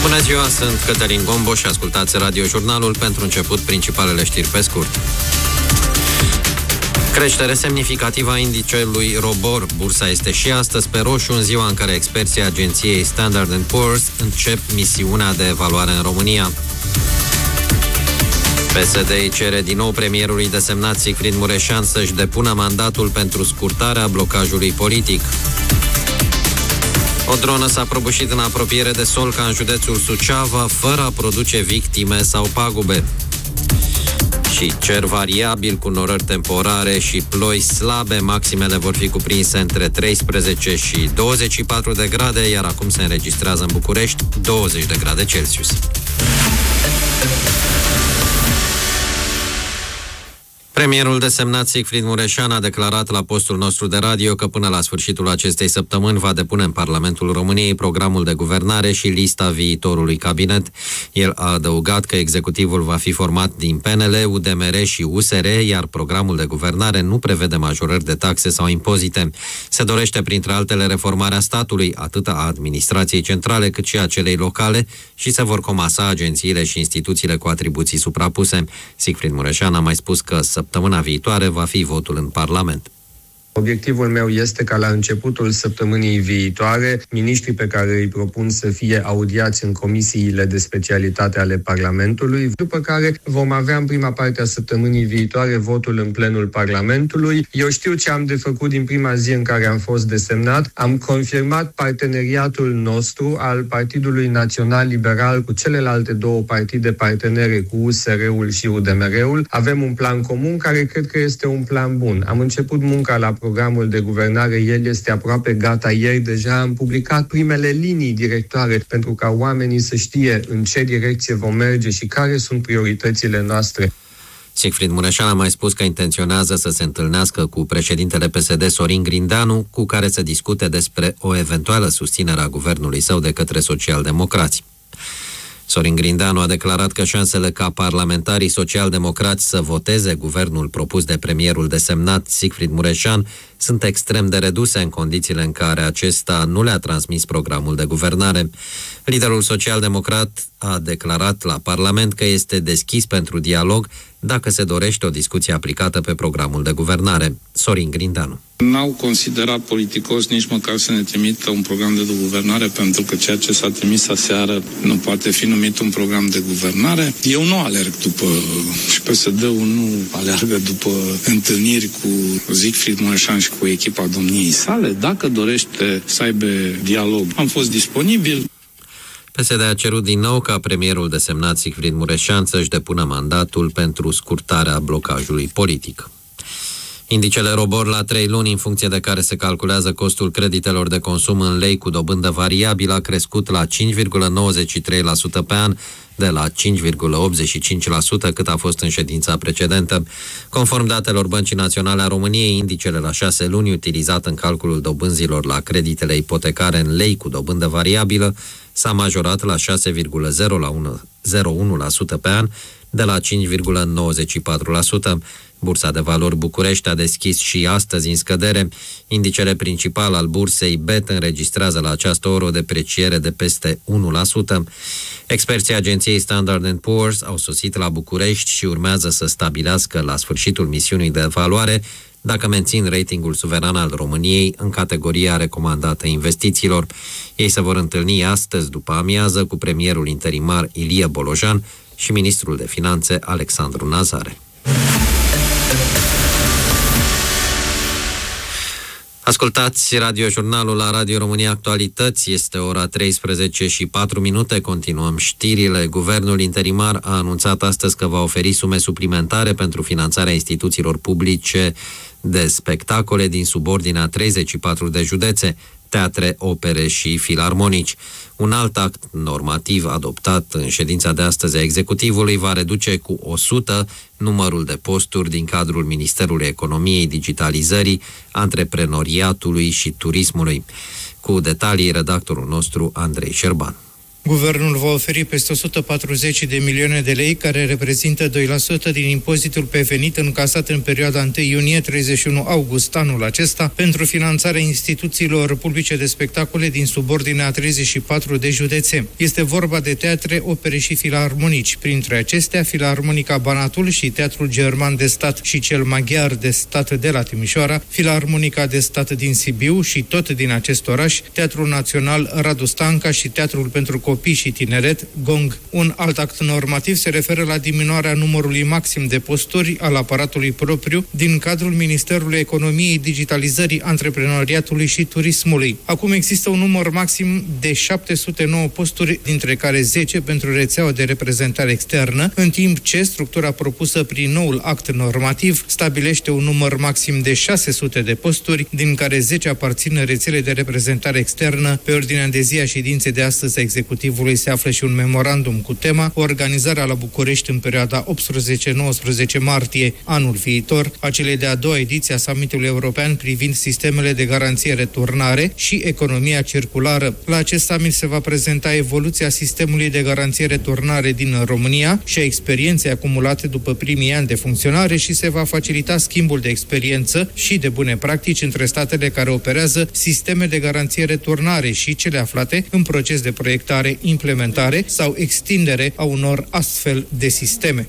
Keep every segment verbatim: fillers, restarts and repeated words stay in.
Bună ziua, sunt Cătălin Gombo și ascultați Radiojurnalul. Pentru început, principalele știri pe scurt. Creștere semnificativă a indicelui ROBOR. Bursa este și astăzi pe roșu, în ziua în care experții agenției Standard and Poor's încep misiunea de evaluare în România. P S D îi cere din nou premierului desemnat Sigfrid Mureșan să-și depună mandatul pentru scurtarea blocajului politic. O dronă s-a prăbușit în apropiere de Solca, în județul Suceava, fără a produce victime sau pagube. Și cer variabil cu norări temporare și ploi slabe, maximele vor fi cuprinse între treisprezece și douăzeci și patru de grade, iar acum se înregistrează în București douăzeci de grade Celsius. Premierul desemnat Sigfrid Mureșan a declarat la postul nostru de radio că până la sfârșitul acestei săptămâni va depune în Parlamentul României programul de guvernare și lista viitorului cabinet. El a adăugat că executivul va fi format din P N L, U D M R și U S R, iar programul de guvernare nu prevede majorări de taxe sau impozite. Se dorește, printre altele, reformarea statului, atât a administrației centrale cât și a celei locale, și se vor comasa agențiile și instituțiile cu atribuții suprapuse. Sigfrid Mureșan a mai spus că săptămâna viitoare va fi votul în Parlament. Obiectivul meu este ca la începutul săptămânii viitoare, miniștrii pe care îi propun să fie audiați în comisiile de specialitate ale Parlamentului, după care vom avea în prima parte a săptămânii viitoare votul în plenul Parlamentului. Eu știu ce am de făcut din prima zi în care am fost desemnat. Am confirmat parteneriatul nostru al Partidului Național Liberal cu celelalte două partide partenere, cu U S R-ul și U D M R-ul. Avem un plan comun care cred că este un plan bun. Am început munca la programul de guvernare, el este aproape gata. Ieri deja am publicat primele linii directoare pentru ca oamenii să știe în ce direcție vom merge și care sunt prioritățile noastre. Sigfrid Mureșan a mai spus că intenționează să se întâlnească cu președintele P S D Sorin Grindeanu, cu care să discute despre o eventuală susținere a guvernului său de către socialdemocrați. Sorin Grindeanu a declarat că șansele ca parlamentarii social-democrați să voteze guvernul propus de premierul desemnat Sigfrid Mureșan sunt extrem de reduse în condițiile în care acesta nu le-a transmis programul de guvernare. Liderul social-democrat a declarat la Parlament că este deschis pentru dialog dacă se dorește o discuție aplicată pe programul de guvernare. Sorin Grindeanu. N-au considerat politicos nici măcar să ne trimită un program de guvernare, pentru că ceea ce s-a trimis aseară nu poate fi numit un program de guvernare. Eu nu alerg după, și P S D-ul nu alergă după întâlniri cu Sigfrid Mureșan și cu echipa domniei sale. Dacă dorește să aibă dialog, am fost disponibil. P S D a cerut din nou ca premierul desemnat Sigfrid Mureșan să-și depună mandatul pentru scurtarea blocajului politic. Indicele ROBOR la trei luni, în funcție de care se calculează costul creditelor de consum în lei cu dobândă variabilă, a crescut la cinci virgulă nouăzeci și trei la sută pe an, de la cinci virgulă optzeci și cinci la sută cât a fost în ședința precedentă. Conform datelor Băncii Naționale a României, indicele la șase luni, utilizat în calculul dobânzilor la creditele ipotecare în lei cu dobândă variabilă, s-a majorat la șase virgulă zero unu la sută pe an, de la cinci virgulă nouăzeci și patru la sută. Bursa de valori București a deschis și astăzi în scădere. Indicele principal al bursei B E T înregistrează la această oră o depreciere de peste unu la sută. Experții agenției Standard and Poor's au sosit la București și urmează să stabilească la sfârșitul misiunii de evaluare dacă mențin ratingul suveran al României în categoria recomandată investițiilor. Ei se vor întâlni astăzi după amiază cu premierul interimar Ilie Bolojan și ministrul de finanțe Alexandru Nazare. Ascultați Radiojurnalul la Radio România Actualități. Este ora treisprezece și patru minute. Continuăm știrile. Guvernul interimar a anunțat astăzi că va oferi sume suplimentare pentru finanțarea instituțiilor publice de spectacole din subordinea treizeci și patru de județe, teatre, opere și filarmonici. Un alt act normativ adoptat în ședința de astăzi a executivului va reduce cu o sută numărul de posturi din cadrul Ministerului Economiei, Digitalizării, Antreprenoriatului și Turismului. Cu detalii, redactorul nostru Andrei Șerban. Guvernul va oferi peste o sută patruzeci de milioane de lei, care reprezintă doi la sută din impozitul pe venit încasat în perioada întâi iunie - treizeci și unu august anul acesta, pentru finanțarea instituțiilor publice de spectacole din subordinea treizeci și patru de județe. Este vorba de teatre, opere și filarmonici. Printre acestea, Filarmonica Banatul și Teatrul German de Stat și cel Maghiar de Stat de la Timișoara, Filarmonica de Stat din Sibiu și tot din acest oraș, Teatrul Național Radu Stanca și Teatrul pentru Copii și Tineret, Gong. Un alt act normativ se referă la diminuarea numărului maxim de posturi al aparatului propriu din cadrul Ministerului Economiei, Digitalizării, Antreprenoriatului și Turismului. Acum există un număr maxim de șapte sute nouă posturi, dintre care zece pentru rețeaua de reprezentare externă, în timp ce structura propusă prin noul act normativ stabilește un număr maxim de șase sute de posturi, din care zece aparțin rețelei de reprezentare externă. Pe ordinea de zi a ședinței de astăzi a executivului se află și un memorandum cu tema organizarea la București în perioada optsprezece nouăsprezece martie anul viitor a celei de-a doua ediție a summitului european privind sistemele de garanție returnare și economia circulară. La acest summit se va prezenta evoluția sistemului de garanție returnare din România și a experienței acumulate după primii ani de funcționare și se va facilita schimbul de experiență și de bune practici între statele care operează sisteme de garanție returnare și cele aflate în proces de proiectare, implementare sau extindere a unor astfel de sisteme.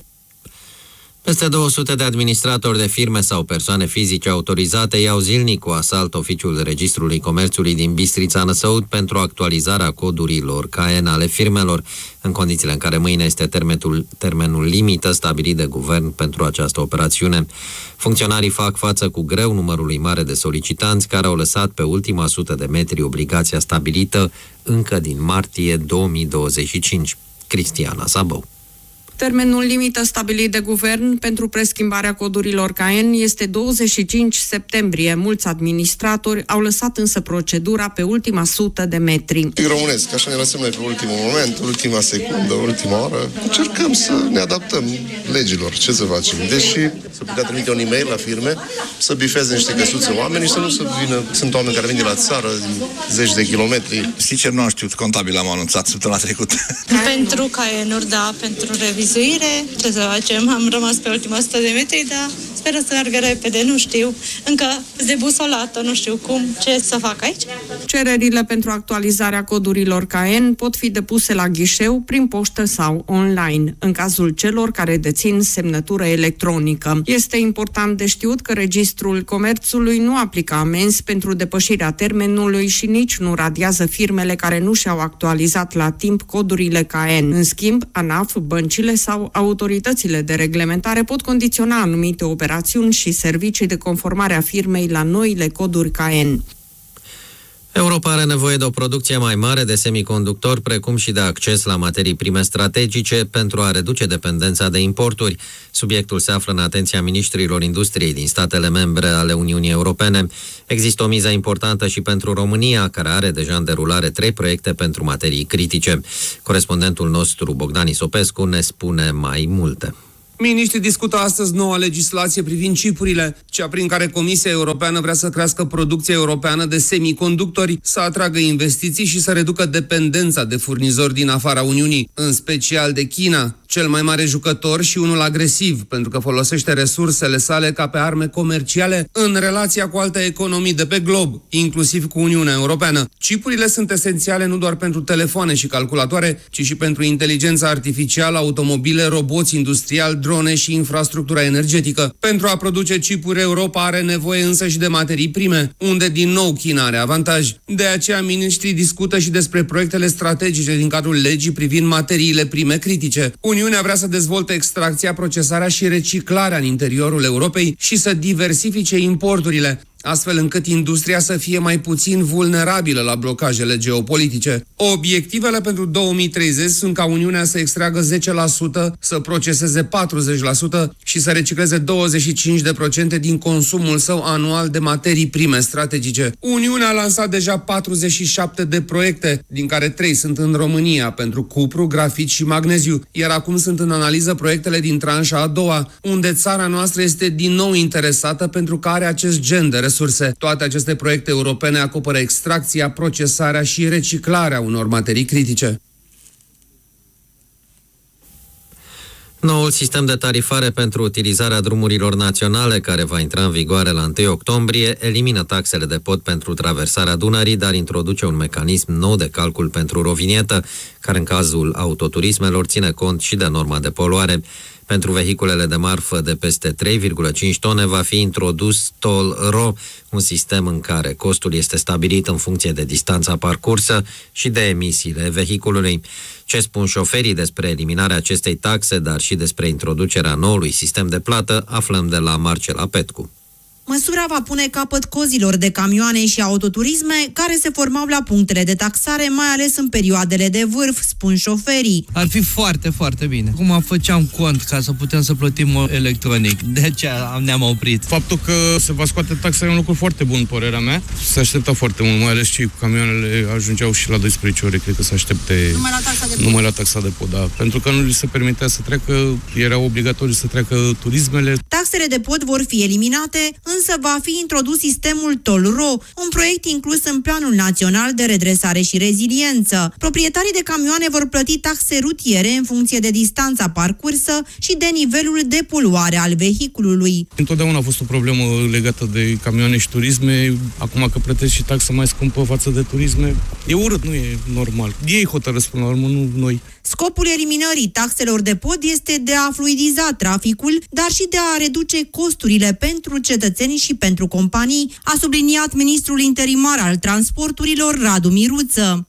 Peste două sute de administratori de firme sau persoane fizice autorizate iau zilnic cu asalt oficiul Registrului Comerțului din Bistrița Năsăud pentru actualizarea codurilor K N ale firmelor, în condițiile în care mâine este termenul, termenul limită stabilit de guvern pentru această operațiune. Funcționarii fac față cu greu numărului mare de solicitanți care au lăsat pe ultima sută de metri obligația stabilită încă din martie două mii douăzeci și cinci. Cristiana Sabău. Termenul limită stabilit de guvern pentru preschimbarea codurilor K N este douăzeci și cinci septembrie. Mulți administratori au lăsat însă procedura pe ultima sută de metri. E românesc, așa ne lăsăm noi pe ultimul moment, ultima secundă, ultima oră. Încercăm să ne adaptăm legilor, ce să facem. Deși să putea trimite un e-mail la firme, să bifeze niște căsuțe oameni și să nu să vină. Sunt oameni care vin de la țară, zeci de kilometri. Sincer, nu am știut, contabil am anunțat săptămâna trecută. Pentru K N-uri, da, pentru revizuire. Ce să facem? Am rămas pe ultima sută de metri, dar sper să meargă repede, nu știu. Încă debusolată, nu știu cum, ce să fac aici. Cererile pentru actualizarea codurilor K N pot fi depuse la ghișeu, prin poștă sau online, în cazul celor care dețin semnătură electronică. Este important de știut că Registrul Comerțului nu aplică amenzi pentru depășirea termenului și nici nu radiază firmele care nu și-au actualizat la timp codurile K N. În schimb, ANAF, băncile sau autoritățile de reglementare pot condiționa anumite operațiuni și servicii de conformare a firmei la noile coduri K N. Europa are nevoie de o producție mai mare de semiconductori, precum și de acces la materii prime strategice pentru a reduce dependența de importuri. Subiectul se află în atenția ministrilor industriei din statele membre ale Uniunii Europene. Există o miză importantă și pentru România, care are deja în derulare trei proiecte pentru materii critice. Corespondentul nostru, Bogdan Isopescu, ne spune mai multe. Miniștrii discută astăzi noua legislație privind chipurile, cea prin care Comisia Europeană vrea să crească producția europeană de semiconductori, să atragă investiții și să reducă dependența de furnizori din afara Uniunii, în special de China, cel mai mare jucător și unul agresiv, pentru că folosește resursele sale ca pe arme comerciale în relația cu alte economii de pe glob, inclusiv cu Uniunea Europeană. Chipurile sunt esențiale nu doar pentru telefoane și calculatoare, ci și pentru inteligența artificială, automobile, roboți industriali, drone și infrastructura energetică. Pentru a produce chipuri, Europa are nevoie însă și de materii prime, unde din nou China are avantaj. De aceea, miniștrii discută și despre proiectele strategice din cadrul legii privind materiile prime critice. Uniunea vrea să dezvolte extracția, procesarea și reciclarea în interiorul Europei și să diversifice importurile, astfel încât industria să fie mai puțin vulnerabilă la blocajele geopolitice. Obiectivele pentru două mii treizeci sunt ca Uniunea să extragă zece la sută, să proceseze patruzeci la sută și să recicleze douăzeci și cinci la sută din consumul său anual de materii prime strategice. Uniunea a lansat deja patruzeci și șapte de proiecte, din care trei sunt în România pentru cupru, grafit și magneziu, iar acum sunt în analiză proiectele din tranșa a doua, unde țara noastră este din nou interesată pentru că are acest gen de resurse. Toate aceste proiecte europene acoperă extracția, procesarea și reciclarea unor materii critice. Noul sistem de tarifare pentru utilizarea drumurilor naționale, care va intra în vigoare la întâi octombrie, elimină taxele de pod pentru traversarea Dunării, dar introduce un mecanism nou de calcul pentru rovinietă, care în cazul autoturismelor ține cont și de norma de poluare. Pentru vehiculele de marfă de peste trei virgulă cinci tone va fi introdus toll-ro, un sistem în care costul este stabilit în funcție de distanța parcursă și de emisiile vehiculului. Ce spun șoferii despre eliminarea acestei taxe, dar și despre introducerea noului sistem de plată, aflăm de la Marcela Petcu. Măsura va pune capăt cozilor de camioane și autoturisme care se formau la punctele de taxare, mai ales în perioadele de vârf, spun șoferii. Ar fi foarte, foarte bine. Acum făceam cont ca să putem să plătim electronic. De aceea ne-am oprit. Faptul că se va scoate taxa e un lucru foarte bun, părerea mea. Se aștepta foarte mult, mai ales și camioanele ajungeau și la doisprezece ore, cred că se aștepte numai la taxa de pod. Numai la taxa de pod, da. Pentru că nu li se permitea să treacă, era obligatoriu să treacă turismele. Taxele de pod vor fi eliminate, însă va fi introdus sistemul toll-ro, un proiect inclus în Planul Național de Redresare și Reziliență. Proprietarii de camioane vor plăti taxe rutiere în funcție de distanța parcursă și de nivelul de poluare al vehiculului. Întotdeauna a fost o problemă legată de camioane și turisme. Acum că plătesc și taxă mai scumpă față de turisme, e urât, nu e normal. Ei hotărăsc până la urmă, nu noi. Scopul eliminării taxelor de pod este de a fluidiza traficul, dar și de a reduce costurile pentru cetățeni și pentru companii, a subliniat ministrul interimar al transporturilor, Radu Miruță.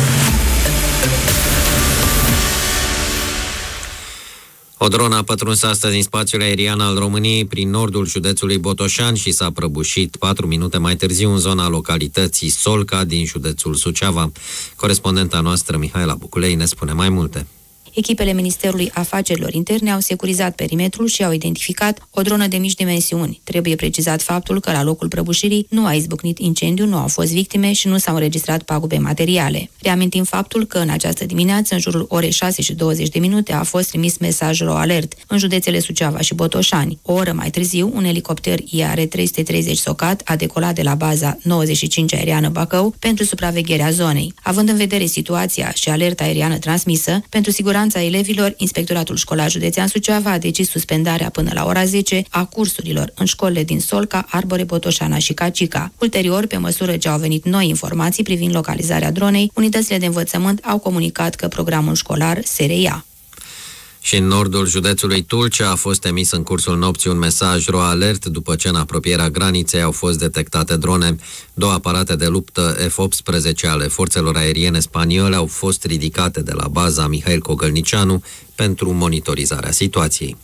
O dronă a pătruns astăzi în spațiul aerian al României prin nordul județului Botoșani și s-a prăbușit patru minute mai târziu în zona localității Solca din județul Suceava. Corespondenta noastră, Mihaela Buculei, ne spune mai multe. Echipele Ministerului Afacerilor Interne au securizat perimetrul și au identificat o dronă de mici dimensiuni. Trebuie precizat faptul că la locul prăbușirii nu a izbucnit incendiu, nu au fost victime și nu s-au înregistrat pagube materiale. Reamintim faptul că în această dimineață, în jurul orei șase și douăzeci de minute, a fost trimis mesajul alert în județele Suceava și Botoșani. O oră mai târziu, un elicopter I A R trei sute treizeci Socat a decolat de la baza nouăzeci și cinci aeriană Bacău pentru supravegherea zonei. Având în vedere situația și alerta aeriană transmisă, pentru siguranța elevilor, Inspectoratul Școlar Județean Suceava a decis suspendarea până la ora zece a cursurilor în școlile din Solca, Arbore, Botoșana și Cacica. Ulterior, pe măsură ce au venit noi informații privind localizarea dronei, unitățile de învățământ au comunicat că programul școlar se reia. Și în nordul județului Tulcea a fost emis în cursul nopții un mesaj ro-alert după ce în apropierea graniței au fost detectate drone. Două aparate de luptă F optsprezece ale forțelor aeriene spaniole au fost ridicate de la baza Mihail Cogălnicianu pentru monitorizarea situației.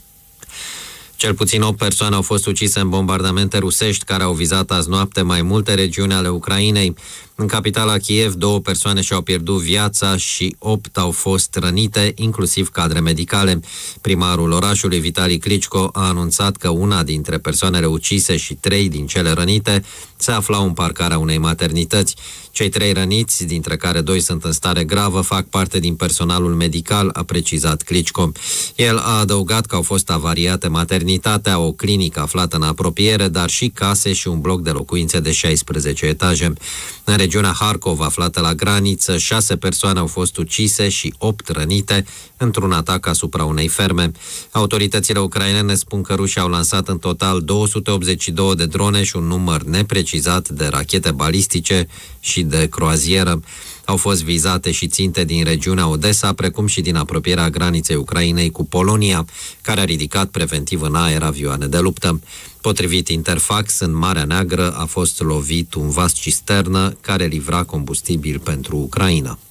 Cel puțin opt persoane au fost ucise în bombardamente rusești care au vizat azi noapte mai multe regiuni ale Ucrainei. În capitala Kiev, două persoane și-au pierdut viața și opt au fost rănite, inclusiv cadre medicale. Primarul orașului, Vitali Klitschko, a anunțat că una dintre persoanele ucise și trei din cele rănite se aflau în parcarea unei maternități. Cei trei răniți, dintre care doi sunt în stare gravă, fac parte din personalul medical, a precizat Klitschko. El a adăugat că au fost avariate maternitatea, o clinică aflată în apropiere, dar și case și un bloc de locuințe de șaisprezece etaje. În regiunea Harkov, aflată la graniță, șase persoane au fost ucise și opt rănite într-un atac asupra unei ferme. Autoritățile ucrainene spun că rușii au lansat în total două sute optzeci și două de drone și un număr neprecizat de rachete balistice și de croazieră. Au fost vizate și ținte din regiunea Odessa, precum și din apropierea graniței Ucrainei cu Polonia, care a ridicat preventiv în aer avioane de luptă. Potrivit Interfax, în Marea Neagră a fost lovit un vas cisternă care livra combustibil pentru Ucraina.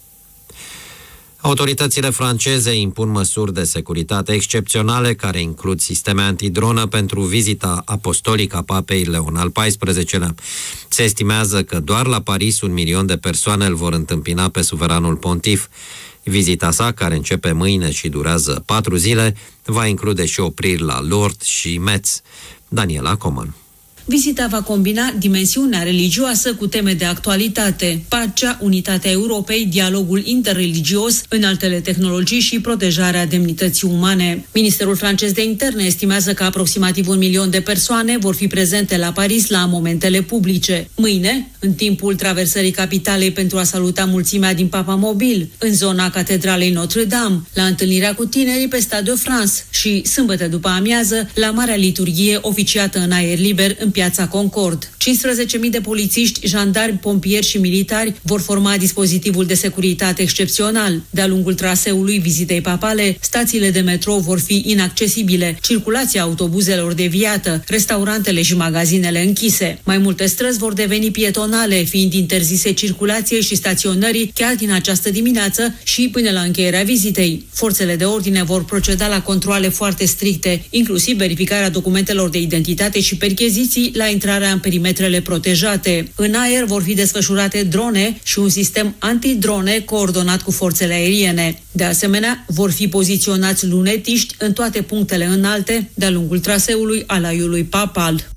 Autoritățile franceze impun măsuri de securitate excepționale care includ sisteme antidronă pentru vizita apostolică a papei Leon al paisprezecelea. Se estimează că doar la Paris un milion de persoane îl vor întâmpina pe suveranul pontif. Vizita sa, care începe mâine și durează patru zile, va include și opriri la Lourdes și Metz. Daniela Coman. Vizita va combina dimensiunea religioasă cu teme de actualitate, pacea, unitatea Europei, dialogul interreligios, înaltele tehnologii și protejarea demnității umane. Ministerul francez de interne estimează că aproximativ un milion de persoane vor fi prezente la Paris la momentele publice. Mâine, în timpul traversării capitalei pentru a saluta mulțimea din Papamobil, în zona Catedralei Notre-Dame, la întâlnirea cu tinerii pe Stade de France și, sâmbătă după amiază, la Marea Liturghie oficiată în aer liber în Piața Concord. cincisprezece mii de polițiști, jandarmi, pompieri și militari vor forma dispozitivul de securitate excepțional. De-a lungul traseului vizitei papale, stațiile de metrou vor fi inaccesibile, circulația autobuzelor deviată, restaurantele și magazinele închise. Mai multe străzi vor deveni pietonale, fiind interzise circulației și staționării chiar din această dimineață și până la încheierea vizitei. Forțele de ordine vor proceda la controale foarte stricte, inclusiv verificarea documentelor de identitate și percheziții la intrarea în perimetrele protejate. În aer vor fi desfășurate drone și un sistem antidrone coordonat cu forțele aeriene. De asemenea, vor fi poziționați lunetiști în toate punctele înalte de-a lungul traseului alaiului papal.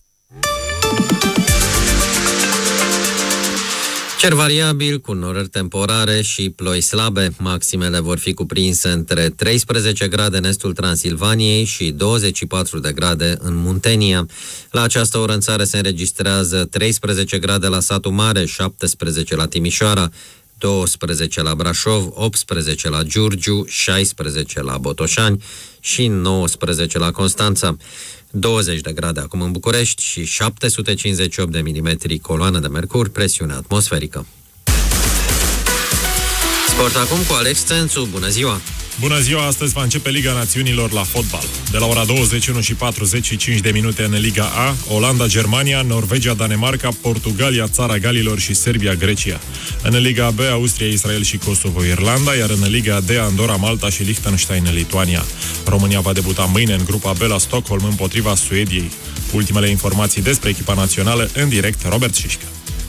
Cer variabil, cu norări temporare și ploi slabe. Maximele vor fi cuprinse între treisprezece grade în estul Transilvaniei și douăzeci și patru de grade în Muntenia. La această oră în țară se înregistrează treisprezece grade la Satul Mare, șaptesprezece la Timișoara, douăsprezece la Brașov, optsprezece la Giurgiu, șaisprezece la Botoșani și nouăsprezece la Constanța. douăzeci de grade acum în București și șapte sute cincizeci și opt de milimetri coloană de mercur, presiune atmosferică. Sport acum cu Alex Țențu. Bună ziua! Bună ziua! Astăzi va începe Liga Națiunilor la fotbal. De la ora douăzeci și unu și patruzeci și cinci de minute în Liga A, Olanda, Germania, Norvegia, Danemarca, Portugalia, Țara Galilor și Serbia, Grecia. În Liga B, Austria, Israel și Kosovo, Irlanda, iar în Liga D, Andorra, Malta și Liechtenstein, Lituania. România va debuta mâine în grupa B la Stockholm împotriva Suediei. Ultimele informații despre echipa națională în direct, Robert Șișcă.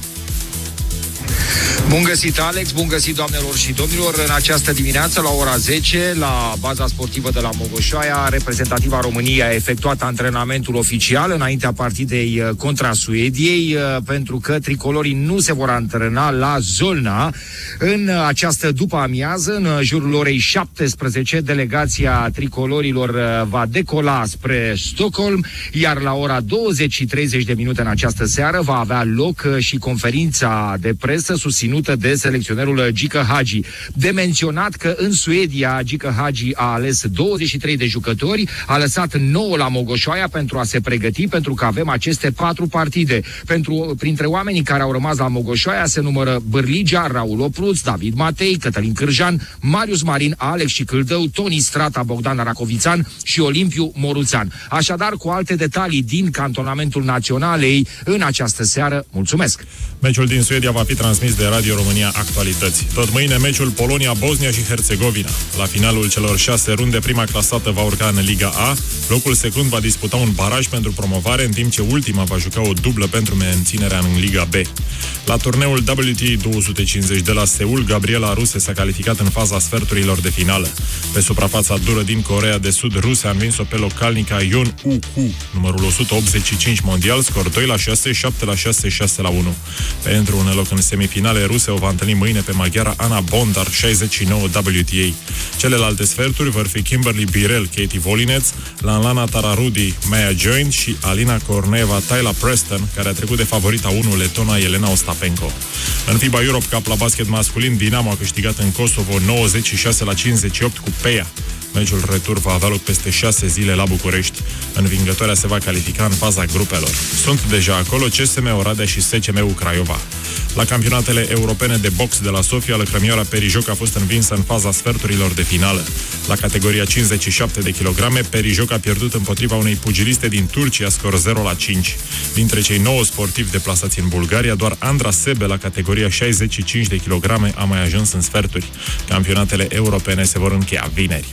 Bun găsit, Alex, bun găsit, doamnelor și domnilor. În această dimineață, la ora zece, la baza sportivă de la Mogoșoaia, reprezentativa României a efectuat antrenamentul oficial înaintea partidei contra Suediei, pentru că tricolorii nu se vor antrena la Zolna. În această după-amiază, în jurul orei șaptesprezece, delegația tricolorilor va decola spre Stockholm, iar la ora douăzeci și treizeci de minute în această seară va avea loc și conferința de presă susținută de selecționerul Gică Hagi. De menționat că în Suedia Gică Hagi a ales douăzeci și trei de jucători, a lăsat nouă la Mogoșoaia pentru a se pregăti, pentru că avem aceste patru partide. Pentru, printre oamenii care au rămas la Mogoșoaia se numără Bârligea, Raul Opruț, David Matei, Cătălin Cârjan, Marius Marin, Alex Cicâldău, Toni Strata, Bogdan Racovițan și Olimpiu Moruțan. Așadar, cu alte detalii din cantonamentul Naționalei în această seară. Mulțumesc! Meciul din Suedia va fi transmis de Radio România Actualități. Tot mâine, meciul Polonia, Bosnia și Herțegovina. La finalul celor șase runde, prima clasată va urca în Liga A. Locul secund va disputa un baraj pentru promovare, în timp ce ultima va juca o dublă pentru menținerea în Liga B. La turneul W T A două sute cincizeci de la Seul, Gabriela Ruse s-a calificat în faza sferturilor de finală. Pe suprafața dură din Coreea de Sud, Ruse a învins-o pe localnica Yeon U-Hu, numărul o sută optzeci și cinci mondial, scor doi la șase, șapte la șase, șase la unu. Pentru un loc în semifinale, Ruse o va întâlni mâine pe maghiara Ana Bondar, șaizeci și nouă W T A. Celelalte sferturi vor fi Kimberly Birel, Katie Volinets, Lanlana Tararudi, Maya Join și Alina Korneeva, Tyla Preston, care a trecut de favorita unu letona Elena Ostapenko. În FIBA Europe Cup la basket masculin, Dinamo a câștigat în Kosovo nouăzeci și șase la cincizeci și opt cu Peia. Meciul retur va avea loc peste șase zile la București. Învingătoarea se va califica în faza grupelor. Sunt deja acolo C S M Oradea și S C M-ul Craiova. La campionatele europene de box de la Sofia, lăcrămioara Perijoc a fost învinsă în faza sferturilor de finală. La categoria cincizeci și șapte de kilograme, Perijoc a pierdut împotriva unei pugiliste din Turcia, scor zero la cinci. Dintre cei nouă sportivi deplasați în Bulgaria, doar Andra Sebe, la categoria șaizeci și cinci de kilograme, a mai ajuns în sferturi. Campionatele europene se vor încheia vineri.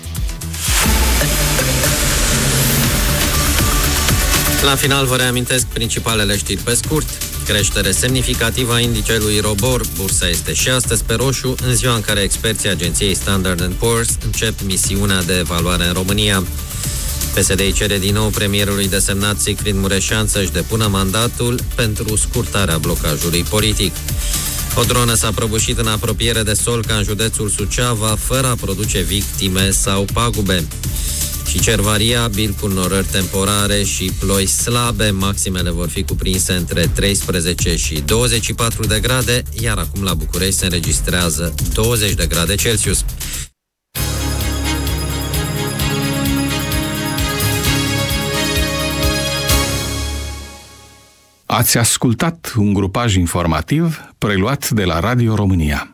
La final vă reamintesc principalele știri pe scurt. Creștere semnificativă a indicelui Robor. Bursa este și astăzi pe roșu, în ziua în care experții agenției Standard and Poor's încep misiunea de evaluare în România. P S D cere din nou premierului desemnat Sigfrid Mureșan să-și depună mandatul pentru scurtarea blocajului politic. O dronă s-a prăbușit în apropiere de Solca, în județul Suceava, fără a produce victime sau pagube. Și cer variabil, cu norări temporare și ploi slabe. Maximele vor fi cuprinse între treisprezece și douăzeci și patru de grade, iar acum la București se înregistrează douăzeci de grade Celsius. Ați ascultat un grupaj informativ preluat de la Radio România.